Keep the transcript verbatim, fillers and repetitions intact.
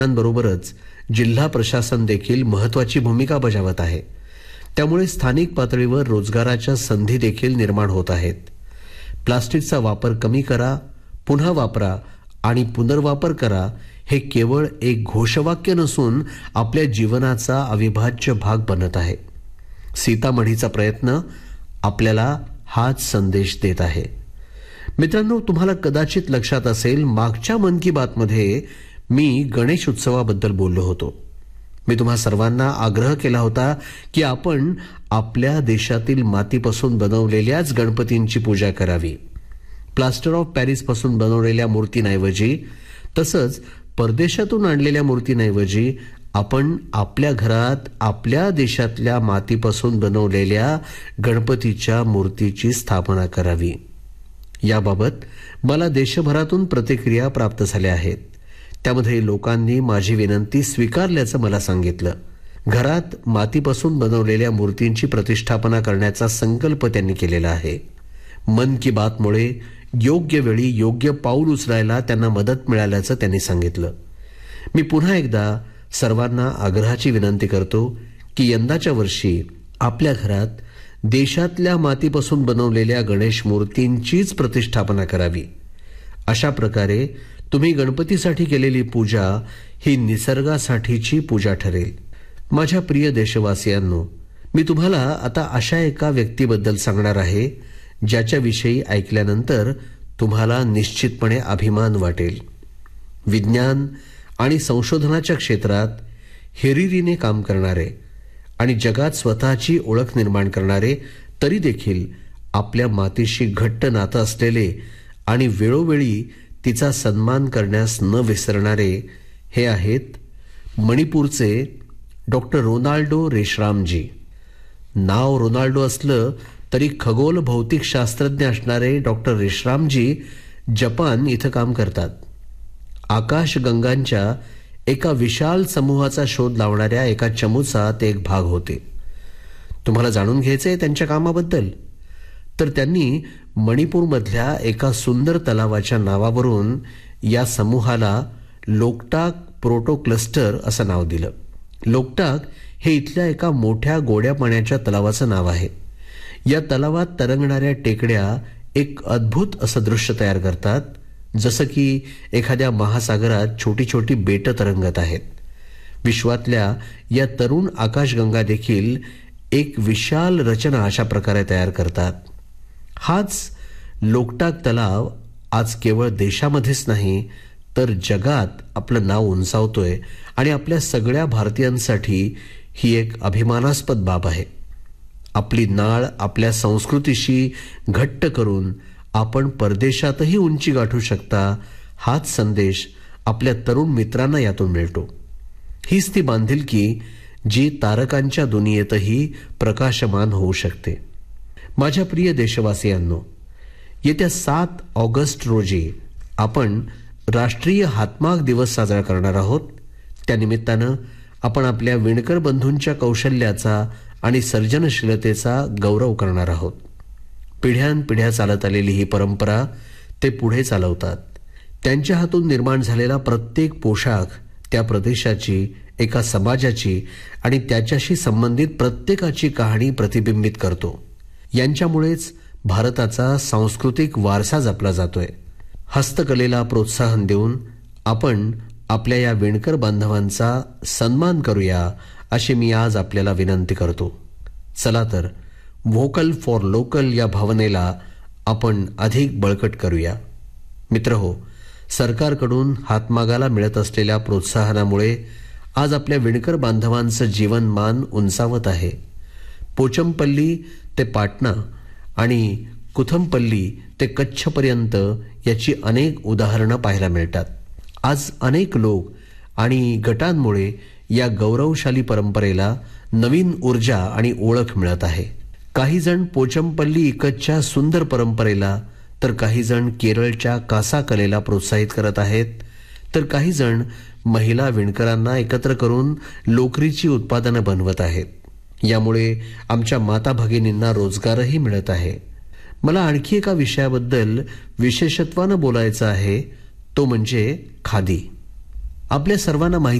बरोबरच जिल्हा प्रशासन देखील महत्त्वाची भूमिका बजावत आहे. त्यामुळे स्थानिक पातळीवर रोजगाराच्या संधी देखील निर्माण होत आहेत. प्लास्टिकचा वापर कमी करा, पुन्हा वापरा आणि पुनर्वापर करा हे केवळ एक घोषवाक्य नसून आपल्या जीवनाचा अविभाज्य भाग बनत आहे. सीतामढीचा प्रयत्न आपल्याला हाच संदेश देत आहे. मित्रांनो, तुम्हाला कदाचित लक्षात असेल, मागच्या मन की बात मध्ये मी गणेश उत्सवाबद्दल बोललो होतो. मी तुम्हा सर्वांना आग्रह केला होता की आपण आपल्या देशातील मातीपासून बनवलेल्याच गणपतींची पूजा करावी. प्लास्टर ऑफ पॅरिस पासून बनवलेल्या मूर्तींऐवजी, तसंच परदेशातून आणलेल्या मूर्तींऐवजी आपण आपल्या घरात आपल्या देशातल्या मातीपासून बनवलेल्या गणपतीच्या मूर्तीची स्थापना करावी. याबाबत मला देशभरातून प्रतिक्रिया प्राप्त झाल्या आहेत. त्यामध्ये लोकांनी माझी विनंती स्वीकारल्याचं मला सांगितलं. घरात मातीपासून बनवलेल्या मूर्तींची प्रतिष्ठापना करण्याचा संकल्प त्यांनी केलेला आहे. मन की बातमुळे योग्य वेळी योग्य पाऊल उचलायला त्यांना मदत मिळाल्याचं त्यांनी सांगितलं. मी पुन्हा एकदा सर्वांना आग्रहाची विनंती करतो की यंदाच्या वर्षी आपल्या घरात देशातल्या मातीपासून बनवलेल्या गणेश मूर्तींचीच प्रतिष्ठापना करावी. अशा प्रकारे तुम्ही गणपतीसाठी केलेली पूजा ही निसर्गासाठीची पूजा ठरेल. माझ्या प्रिय देशवासियांनो, मी तुम्हाला आता अशा एका व्यक्तीबद्दल सांगणार आहे ज्याच्याविषयी ऐकल्यानंतर तुम्हाला निश्चितपणे अभिमान वाटेल. विज्ञान आणि संशोधनाच्या क्षेत्रात हिरिरीने काम करणारे आणि जगात स्वतःची ओळख निर्माण करणारे, तरी देखील आपल्या मातीशी घट्ट नातं असलेले आणि वेळोवेळी तिचा सन्मान करण्यास न विसरणारे हे आहेत मणिपूरचे डॉक्टर रोनाल्डो रेशरामजी. नाव रोनाल्डो असलं तरी खगोल भौतिक शास्त्रज्ञ असणारे डॉक्टर रेशरामजी जपान इथं काम करतात. आकाशगंगांच्या एका विशाल समूहाचा शोध लावणाऱ्या एका चमूचा ते एक भाग होते. तुम्हाला जाणून घ्यायचंय त्यांच्या कामाबद्दल? तर त्यांनी मणिपूरमधल्या एका सुंदर तलावाच्या नावावरून या समूहाला लोकटाक प्रोटो क्लस्टर असं नाव दिलं. लोकटाक हे इथल्या एका मोठ्या गोड्या पाण्याच्या तलावाचं नाव आहे. या तलावात तरंगणाऱ्या टेकड्या एक अद्भुत असं दृश्य तयार करतात, जसं की एखाद्या महासागरात छोटी छोटी बेटं तरंगत आहेत. विश्वातल्या या तरुण आकाशगंगा देखील एक विशाल रचना अशा प्रकारे तयार करतात. हाच लोकटाक तलाव आज केवळ देशामध्येच नाही तर जगात आपलं नाव उंचावतोय आणि आपल्या सगळ्या भारतीयांसाठी ही एक अभिमानास्पद बाब आहे. आपली नाळ आपल्या संस्कृतीशी घट्ट करून आपण परदेशातही उंची गाठू शकता, हाच संदेश आपल्या तरुण मित्रांना यातून मिळतो. हीच ती बांधिलकी जी तारकांच्या दुनियेतही प्रकाशमान होऊ शकते. माझ्या प्रिय देशवासियांनो, येत्या सात ऑगस्ट रोजी आपण राष्ट्रीय हातमाग दिवस साजरा करणार आहोत. त्यानिमित्तानं आपण आपल्या विणकर बंधूंच्या कौशल्याचा आणि सर्जनशीलतेचा गौरव करणार आहोत. पिढ्यानपिढ्या चालत आलेली ही परंपरा ते पुढे चालवतात. त्यांच्या हातून निर्माण झालेला प्रत्येक पोशाख त्या प्रदेशाची, एका समाजाची आणि त्याच्याशी संबंधित प्रत्येकाची कहाणी प्रतिबिंबित करतो. यांच्यामुळेच भारताचा सांस्कृतिक वारसा जपला जातोय. हस्तकलेला प्रोत्साहन देऊन आपण आपल्या या विणकर बांधवांचा सन्मान करूया, अशी मी आज आपल्याला विनंती करतो. चला तर व्होकल फॉर लोकल या भावनेला आपण अधिक बळकट करूया. मित्रहो, सरकारकडून हातमागाला मिळत असलेल्या प्रोत्साहनामुळे आज आपल्या विणकर बांधवांचं जीवनमान उंचावत आहे. पोचमपल्ली ते पाटणा आणि कुथमपल्ली ते कच्छपर्यंत याची अनेक उदाहरणं पाहायला मिळतात. आज अनेक लोक आणि गटांमुळे या गौरवशाली परंपरेला नवीन ऊर्जा आणि ओळख मिळत आहे. काही जण पोचमपल्ली इकतच्या सुंदर परंपरेला, तर काही जण केरळच्या कासा कलेला प्रोत्साहित करत आहेत, तर काही जण महिला विणकरांना एकत्र करून लोकरीची उत्पादनं बनवत आहेत. यामुळे आमच्या माता भगिनींना रोजगारही मिळत आहे. मला आणखी एका विषयाबद्दल विशेषत्वानं बोलायचं आहे, तो म्हणजे खादी. आपल्या सर्वांना माहिती